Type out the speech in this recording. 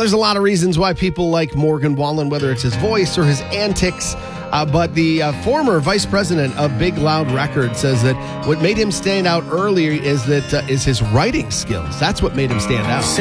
there's a lot of reasons why people like Morgan Wallen, whether it's his voice or his antics. But the former vice president of Big Loud Records says that what made him stand out earlier is his writing skills. That's what made him stand out.